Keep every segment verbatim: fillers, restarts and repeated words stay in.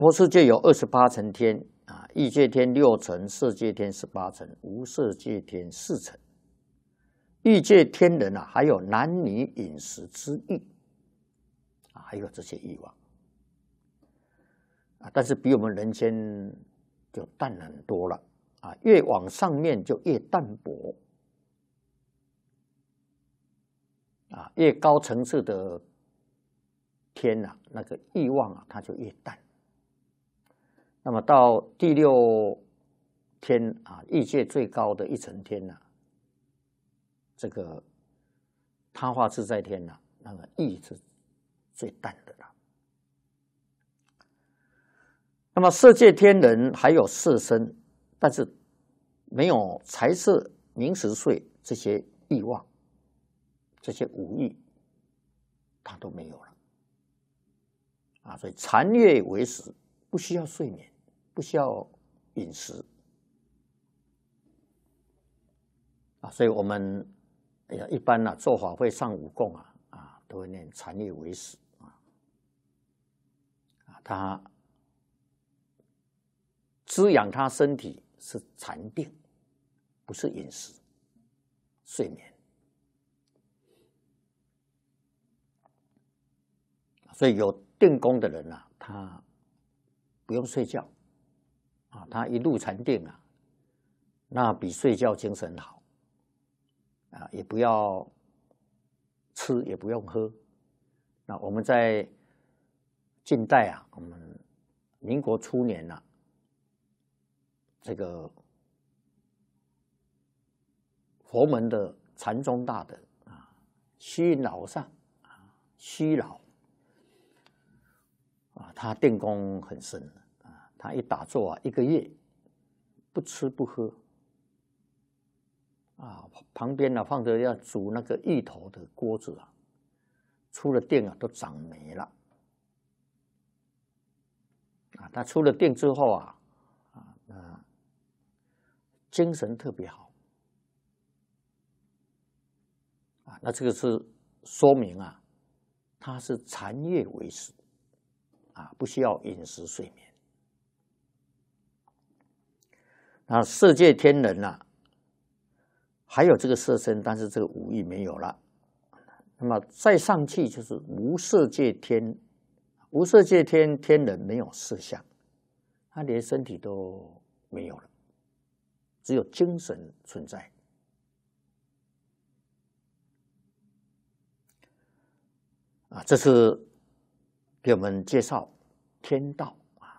佛世界有二十八层天啊，欲界天六层，色界天十八层，无色界天四层。欲界天人啊，还有男女饮食之欲啊，还有这些欲望啊，但是比我们人间就淡很多了啊，越往上面就越淡薄啊，越高层次的天啊，那个欲望啊，它就越淡。那么到第六天啊，欲界最高的一层天呐、啊，这个他化自在天呐、啊，那个欲是最淡的了。那么色界天人还有色身，但是没有财色名食睡这些欲望，这些五欲，他都没有了啊。所以禅悦为食，不需要睡眠。不需要饮食啊，所以我们哎呀，一般呢、啊、做法会上五供啊啊，都会念禅悦为食啊啊，它滋养他身体是禅定，不是饮食、睡眠。所以有定功的人啊，他不用睡觉。啊，他一入禅定啊，那比睡觉精神好啊，也不要吃，也不用喝。那我们在近代啊，我们民国初年呐、啊，这个佛门的禅宗大德啊，虚云老上啊，虚老啊，他定功很深。他一打坐啊，一个月不吃不喝啊，旁边呢、啊、放着要煮那个芋头的锅子啊，出了定啊都长霉了啊。他出了定之后啊，啊，那精神特别好啊。那这个是说明啊，他是禅悦为食啊，不需要饮食睡眠。那色界天人呐、啊，还有这个色身，但是这个五欲没有了。那么再上去就是无色界天，无色界天天人没有色相，他连身体都没有了，只有精神存在。啊，这是给我们介绍天道。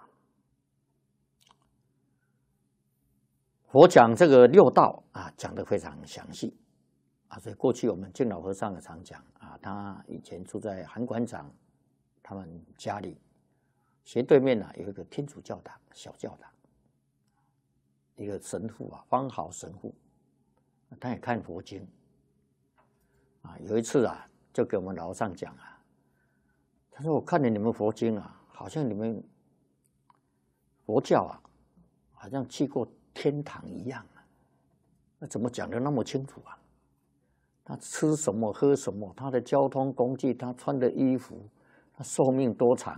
佛讲这个六道啊，讲得非常详细啊，所以过去我们净老和尚也常讲啊，他以前住在韩馆长他们家里斜对面呢、啊、有一个天主教堂小教堂，一个神父啊，方豪神父，他也看佛经啊，有一次啊，就给我们老和尚讲啊，他说我看了你们佛经啊，好像你们佛教啊，好像去过天堂一样啊，那怎么讲得那么清楚啊？他吃什么喝什么，他的交通工具，他穿的衣服，他寿命多长？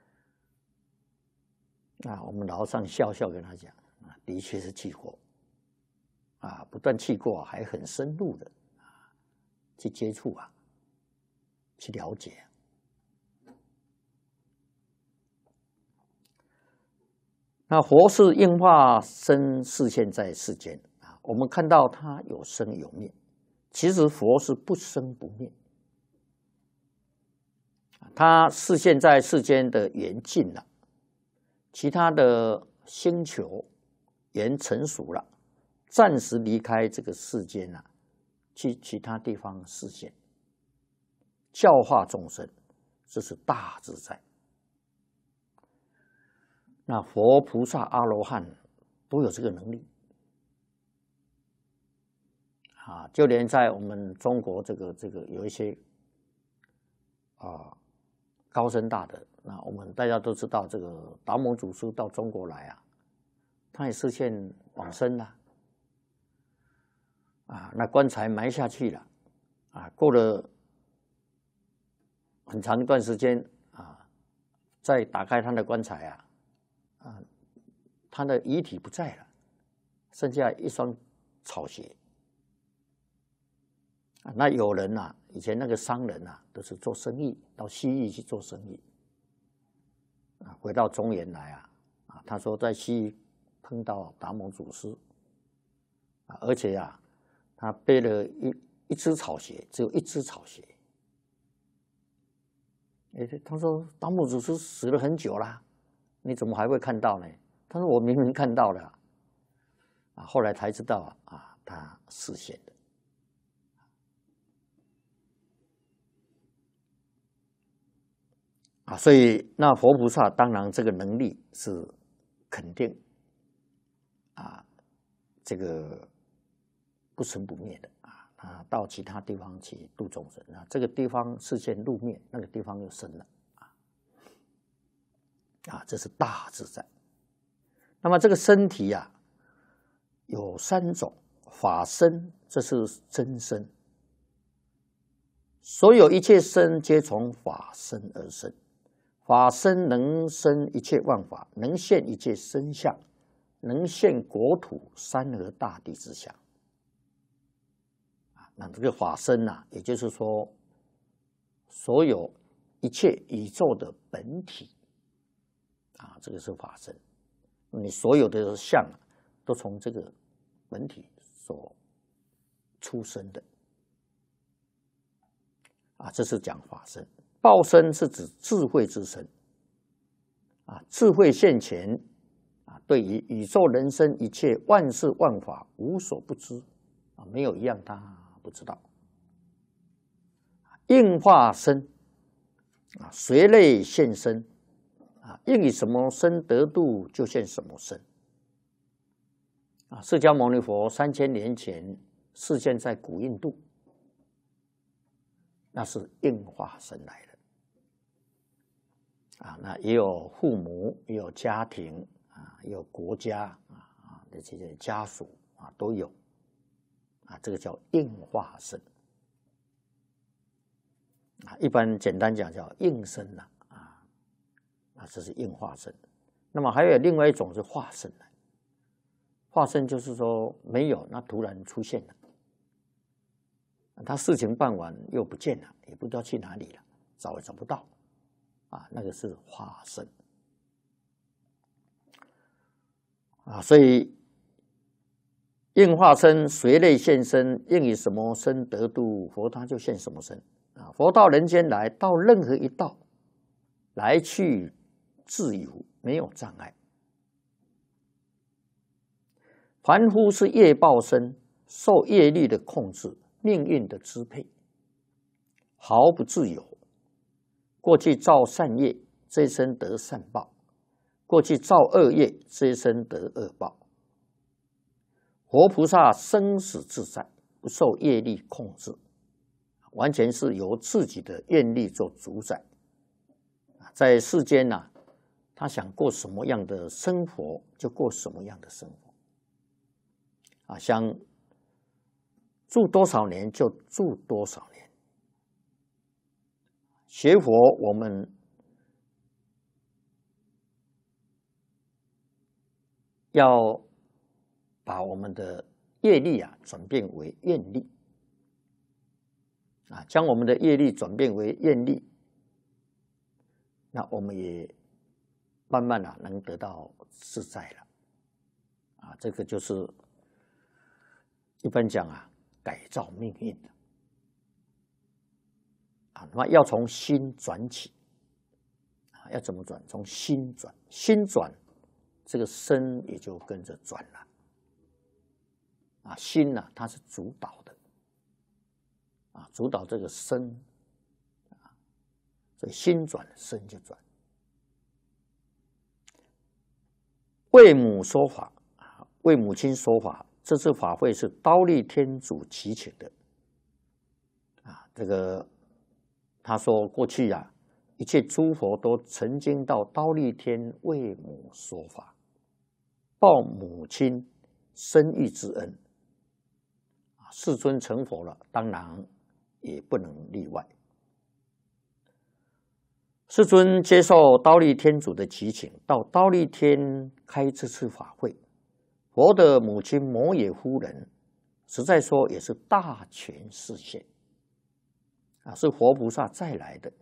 啊，我们老和尚笑笑跟他讲啊，的确是去过啊，不但去过，还很深入的啊去接触啊，去了解。那佛是应化身示现在世间啊，我们看到它有生有灭，其实佛是不生不灭，它示现在世间的缘尽了，其他的星球缘成熟了，暂时离开这个世间了，去其他地方示现，教化众生，这是大自在。那佛菩萨阿罗汉都有这个能力啊，就连在我们中国这个这个有一些啊高僧大德，那我们大家都知道，这个达摩祖师到中国来啊，他也示现往生了啊，那棺材埋下去了啊，过了很长一段时间啊，再打开他的棺材啊。 啊，他的遗体不在了，剩下一双草鞋。啊，那有人呐、啊，以前那个商人呐、啊，都是做生意，到西域去做生意。啊，回到中原来啊，啊，他说在西域碰到达摩祖师，啊，而且啊，他背了一一只草鞋，只有一只草鞋。哎，他说达摩祖师死了很久啦，你怎么还会看到呢？他说我明明看到了。啊，后来才知道啊，他示现的。啊，所以那佛菩萨当然这个能力是肯定啊，这个不生不灭的啊，啊，到其他地方去度众生啊，这个地方视线入灭，那个地方又生了啊，啊，这是大自在。那么这个身体呀、啊，有三种法身，这是真身，所有一切身皆从法身而生。法身能生一切万法，能现一切身相，能现国土山河大地之相。那这个法身呐、啊，也就是说，所有一切宇宙的本体啊，这个是法身。你所有的相啊，都从这个本体所出生的啊，这是讲法身。报身是指智慧之身，啊，智慧现前，啊，对于宇宙人生一切万事万法无所不知，啊，没有一样他不知道。应化身，啊，随类现身，啊，应以什么身得度就现什么身。啊，释迦牟尼佛三千年前示现在古印度，那是应化身来的。啊，那也有父母，也有家庭啊，也有国家啊啊的这些家属啊都有，啊，这个叫应化身啊，一般简单讲叫应身呐啊，啊，这是应化身。那么还有另外一种是化身的，化身就是说没有，那突然出现了，他事情办完又不见了，也不知道去哪里了，找也找不到。啊，那个是化身啊，所以应化身随类现身，应以什么身得度，佛他就现什么身啊。佛到人间来，到任何一道来去自由，没有障碍。凡夫是业报身，受业力的控制，命运的支配，毫不自由。过去造善业，这一生得善报；过去造恶业，这一生得恶报。活菩萨生死自在，不受业力控制，完全是由自己的愿力做主宰。在世间呢、啊，他想过什么样的生活，就过什么样的生活。啊，想住多少年就住多少年。学佛，我们要把我们的业力啊转变为愿力啊，将我们的业力转变为愿力，那我们也慢慢啊能得到自在了啊。这个就是一般讲啊，改造命运的啊。那么要从心转起啊，要怎么转？从心转，心转，这个身也就跟着转了。啊，心呢、啊，它是主导的，啊，主导这个身，啊，所以心转，身就转。为母说法，啊，为母亲说法，这次法会是忉利天主祈请的，啊，这个他说过去啊，一切诸佛都曾经到忉利天为母说法，报母亲生育之恩。世尊成佛了，当然也不能例外。 世尊接受忉利天主的祈请，到忉利天开这次法会。佛的母亲摩耶夫人，实在说也是大权示现啊，是活菩萨再来的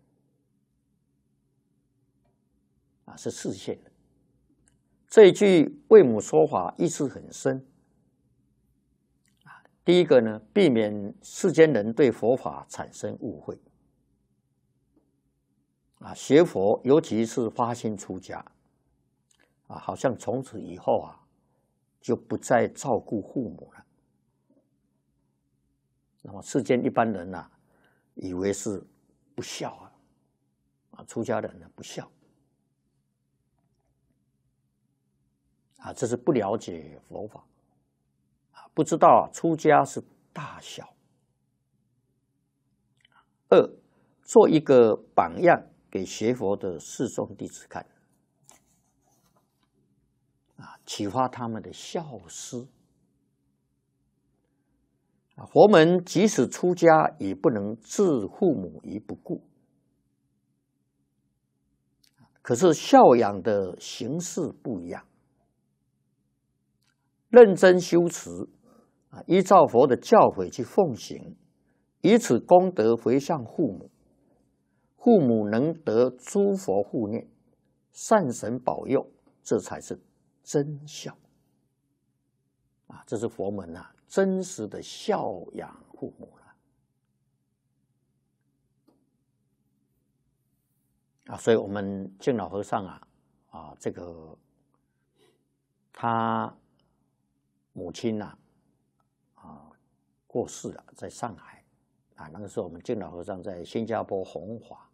啊，是示现的。这一句为母说法意思很深啊。第一个呢，避免世间人对佛法产生误会啊，学佛尤其是发心出家啊，好像从此以后啊，就不再照顾父母了。那么世间一般人啊，以为是不孝啊，啊，出家人呢不孝。啊，这是不了解佛法，啊，不知道出家是大孝。二，做一个榜样给学佛的四众弟子看，啊，启发他们的孝思。啊，佛门即使出家，也不能置父母于不顾。可是孝养的形式不一样。认真修持啊，依照佛的教诲去奉行，以此功德回向父母，父母能得诸佛护念，善神保佑，这才是真孝啊！这是佛门啊，真实的孝养父母了啊！所以我们净老和尚啊啊，这个他。母亲呐、啊，啊，过世了，在上海啊。那个时候，我们净老和尚在新加坡弘法，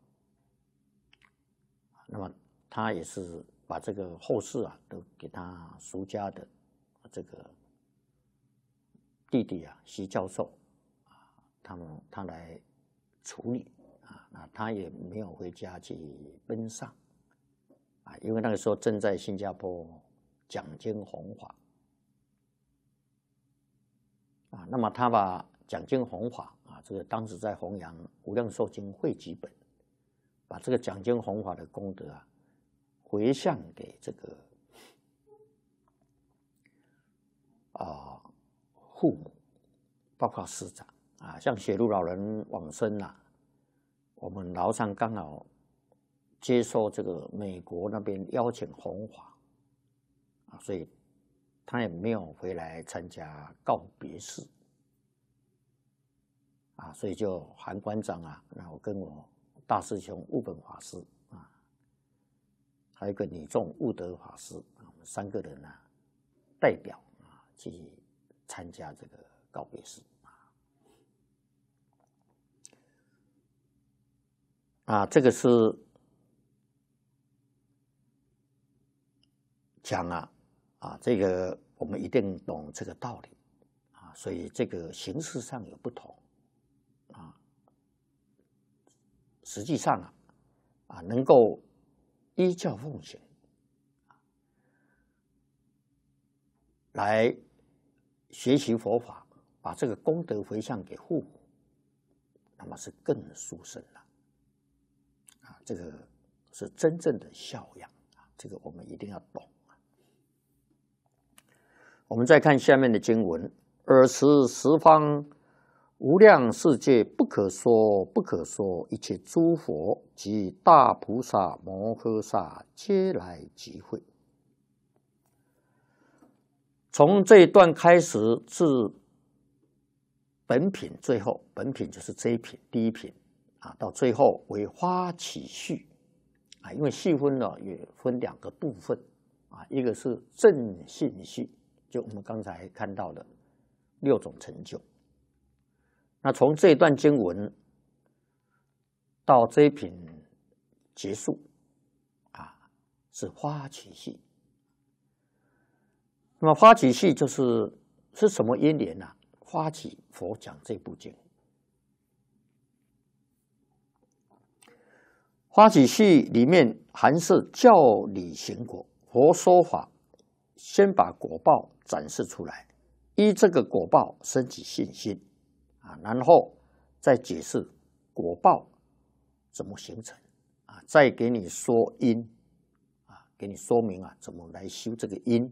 那么他也是把这个后事啊，都给他俗家的这个弟弟啊，习教授啊，他们他来处理啊。那他也没有回家去奔丧啊，因为那个时候正在新加坡讲经弘法。啊，那么他把讲经弘法啊，这个当时在弘扬《无量寿经》汇集本，把这个讲经弘法的功德啊，回向给这个啊父母，包括师长啊，像雪路老人往生啊，我们老上刚好接受这个美国那边邀请弘法啊，所以。他也没有回来参加告别式啊，所以就韩馆长啊，然后跟我大师兄悟本法师啊，还有一个女众悟德法师啊，我们三个人啊代表啊去参加这个告别式啊。啊，这个是讲啊。啊，这个我们一定懂这个道理啊，所以这个形式上有不同啊，实际上啊，啊能够依教奉行，来学习佛法，把这个功德回向给父母，那么是更殊胜了啊，这个是真正的孝养啊，这个我们一定要懂。我们再看下面的经文：尔时十方无量世界不可说不可说一切诸佛及大菩萨摩诃萨皆来集会。从这一段开始至本品最后，本品就是这一品第一品啊，到最后为发起序啊，因为细分呢也分两个部分啊，一个是正信序。就我们刚才看到的六种成就，那从这一段经文到这一品结束啊，是发起系。那么发起系就是是什么因缘呢、啊？发起佛讲这部经，发起系里面含是教理行果，佛说法。先把果报展示出来，依这个果报升起信心啊，然后再解释果报怎么形成啊， 再给你说因啊，给你说明啊怎么来修这个因